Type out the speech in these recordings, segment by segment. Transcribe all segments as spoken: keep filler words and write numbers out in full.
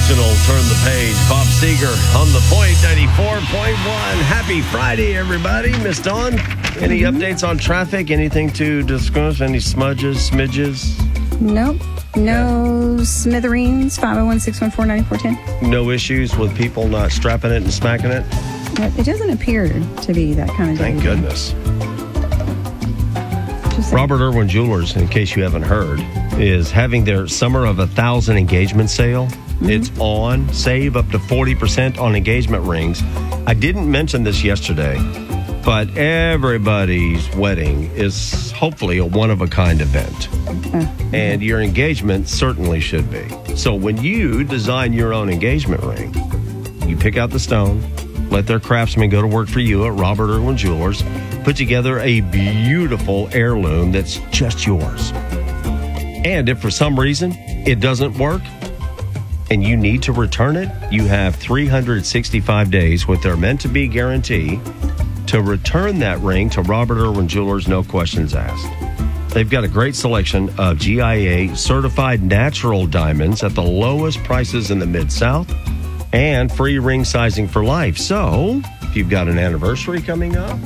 original Turn the Page. Bob Seger on The Point, ninety-four point one. Happy Friday, everybody. Miss Dawn, any mm-hmm. updates on traffic? Anything to discuss? Any smudges, smidges? Nope. No okay. smithereens. five oh one, six one four, nine four one oh. No issues with people not strapping it and smacking it? It doesn't appear to be that kind of day. Thank goodness. Robert Irwin Jewelers, in case you haven't heard, is having their Summer of a Thousand engagement sale. Mm-hmm. It's on. Save up to forty percent on engagement rings. I didn't mention this yesterday, but everybody's wedding is hopefully a one-of-a-kind event. Uh-huh. And your engagement certainly should be. So when you design your own engagement ring, you pick out the stone, let their craftsmen go to work for you at Robert Irwin Jewelers, put together a beautiful heirloom that's just yours. And if for some reason it doesn't work and you need to return it, you have three hundred sixty-five days with their meant-to-be guarantee to return that ring to Robert Irwin Jewelers, no questions asked. They've got a great selection of G I A certified natural diamonds at the lowest prices in the Mid-South and free ring sizing for life. So if you've got an anniversary coming up,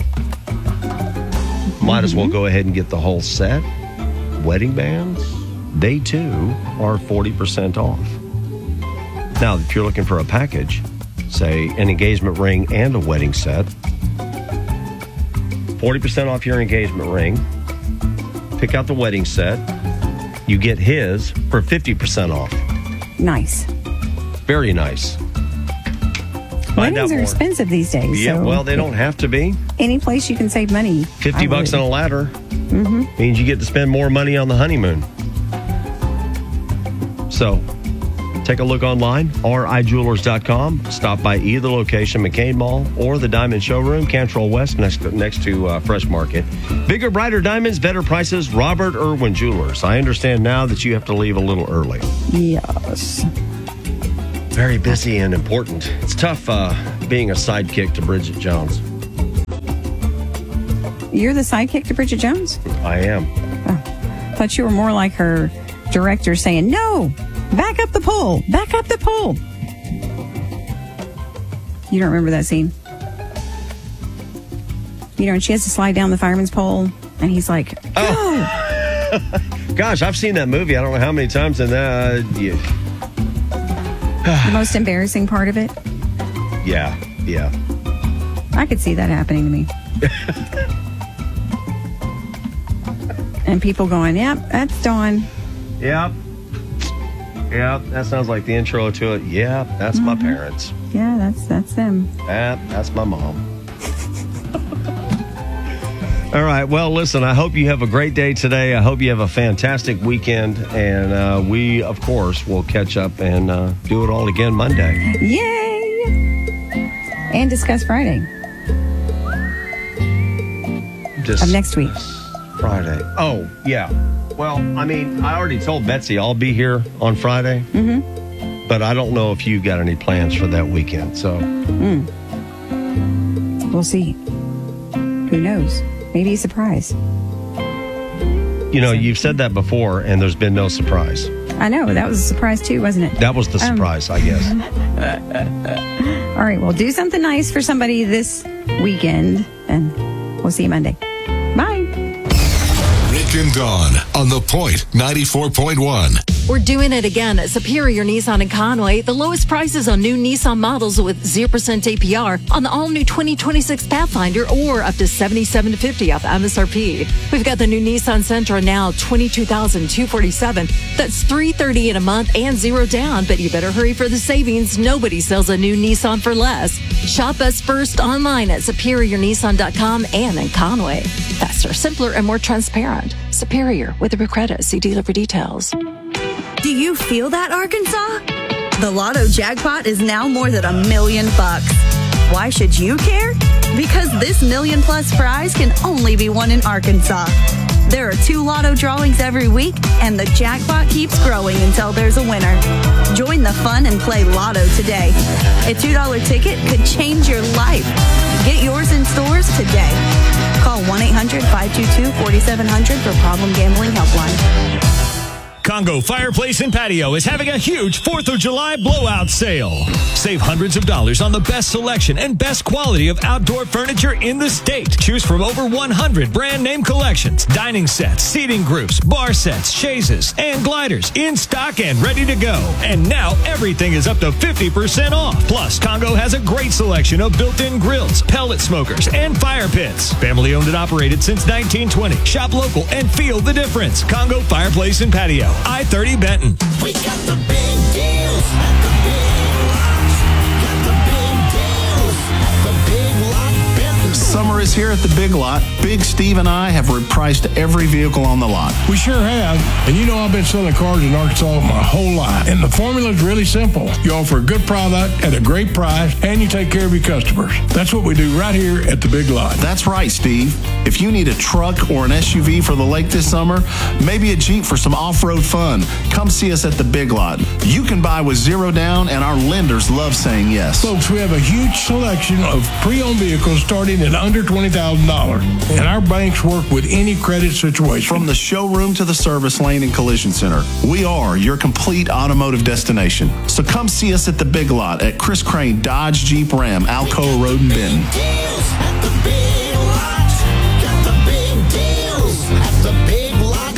might as well go ahead and get the whole set. Wedding bands, they too are forty percent off. Now, if you're looking for a package, say an engagement ring and a wedding set, forty percent off your engagement ring. Pick out the wedding set. You get his for fifty percent off. Nice. Very nice. Weddings are expensive these days. Yeah, so well, they don't have to be. Any place you can save money. fifty bucks on a ladder mm-hmm. means you get to spend more money on the honeymoon. So, take a look online, r i jewelers dot com. Stop by either location, McCain Mall or the Diamond Showroom, Cantrell West, next, next to uh, Fresh Market. Bigger, brighter diamonds, better prices, Robert Irwin Jewelers. I understand now that you have to leave a little early. Yes. Very busy and important. It's tough uh, being a sidekick to Bridget Jones. You're the sidekick to Bridget Jones? I am. Oh, I thought you were more like her director saying, no, back up the pole, back up the pole. You don't remember that scene? You know, and she has to slide down the fireman's pole, and he's like, go. Oh. Gosh, I've seen that movie. I don't know how many times, and uh, yeah. The most embarrassing part of it? Yeah, yeah. I could see that happening to me. And people going, yep, that's Dawn. Yep. Yep, that sounds like the intro to it. Yep, that's mm-hmm. my parents. Yeah, that's that's them. Yep, that's my mom. All right. Well, listen, I hope you have a great day today. I hope you have a fantastic weekend. And uh, we, of course, will catch up and uh, do it all again Monday. Yay! And discuss Friday. Just of next week. Friday. Oh, yeah. Well, I mean, I already told Betsy I'll be here on Friday. Mm-hmm. But I don't know if you've got any plans for that weekend. So mm. We'll see. Who knows? Maybe a surprise. You know, you've said that before, and there's been no surprise. I know. That was a surprise, too, wasn't it? That was the surprise, um, I guess. All right. Well, do something nice for somebody this weekend, and we'll see you Monday. Bye. Rick and Dawn on The Point, ninety-four point one. We're doing it again at Superior Nissan in Conway. The lowest prices on new Nissan models with zero percent A P R on the all-new twenty twenty-six Pathfinder or up to seventy-seven to fifty off M S R P. We've got the new Nissan Sentra now twenty-two thousand two hundred forty-seven dollars. That's three hundred thirty dollars in a month and zero down, but you better hurry for the savings. Nobody sells a new Nissan for less. Shop us first online at superior nissan dot com and in Conway. Faster, simpler, and more transparent. Superior with a credit. See dealer for details. Do you feel that, Arkansas? The Lotto jackpot is now more than a million bucks. Why should you care? Because this million plus prize can only be won in Arkansas. There are two Lotto drawings every week, and the jackpot keeps growing until there's a winner. Join the fun and play Lotto today. A two dollar ticket could change your life. Get yours in stores today. Call one eight hundred five two two four seven zero zero for Problem Gambling Helpline. Congo Fireplace and Patio is having a huge fourth of July blowout sale. Save hundreds of dollars on the best selection and best quality of outdoor furniture in the state. Choose from over one hundred brand name collections, dining sets, seating groups, bar sets, chaises, and gliders in stock and ready to go. And now everything is up to fifty percent off. Plus, Congo has a great selection of built-in grills, pellet smokers, and fire pits. Family owned and operated since nineteen twenty. Shop local and feel the difference. Congo Fireplace and Patio, I thirty Benton. We got the big deals at the Big Lots. Got the big deals at the Big Lot Benton. Summer is here at the Big Lot. Big Steve and I have repriced every vehicle on the lot. We sure have. And you know I've been selling cars in Arkansas my whole life. And the formula is really simple. You offer a good product at a great price, and you take care of your customers. That's what we do right here at the Big Lot. That's right, Steve. If you need a truck or an S U V for the lake this summer, maybe a Jeep for some off-road fun, come see us at the Big Lot. You can buy with zero down, and our lenders love saying yes. Folks, we have a huge selection of pre-owned vehicles starting at under twenty thousand dollars. And our banks work with any credit situation. From the showroom to the service lane and collision center, we are your complete automotive destination. So come see us at the Big Lot at Chris Crane Dodge Jeep Ram, Alcoa Road in Benton. Deals at the Big Lot. Got the big deals at the Big Lot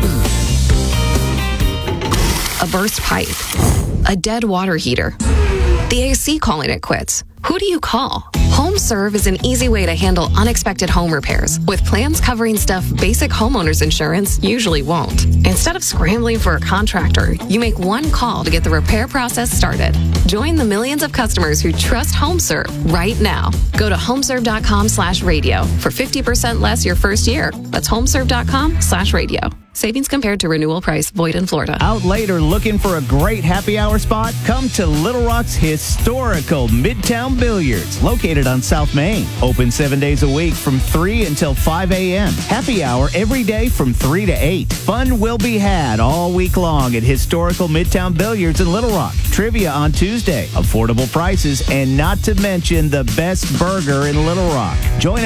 Benton. A burst pipe, a dead water heater, the A C calling it quits. Who do you call? HomeServe is an easy way to handle unexpected home repairs with plans covering stuff basic homeowners insurance usually won't. Instead of scrambling for a contractor, you make one call to get the repair process started. Join the millions of customers who trust HomeServe right now. Go to homeserve.com slash radio for fifty percent less your first year. That's homeserve.com slash radio. Savings compared to renewal price. Void in Florida. Out late or looking for a great happy hour spot? Come to Little Rock's historical Midtown Billiards, located on South Main. Open seven days a week from three until five a.m. Happy hour every day from three to eight. Fun will be had all week long at historical Midtown Billiards in Little Rock. Trivia on Tuesday. Affordable prices and not to mention the best burger in Little Rock. Join